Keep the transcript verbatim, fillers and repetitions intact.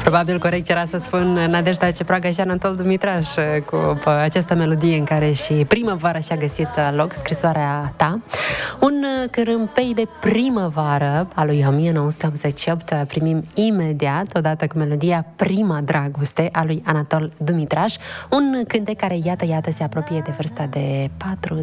Probabil corect era să spun Nadejda Cepraga și Anatol Dumitraș cu această melodie în care și primăvara și-a găsit loc, scrisoarea ta. Un cârâmpei de primăvară a lui o mie nouă sute optzeci și opt primim imediat, odată cu melodia Prima Dragoste a lui Anatol Dumitraș, un cântec care, iată, iată, se apropie de vârsta de patru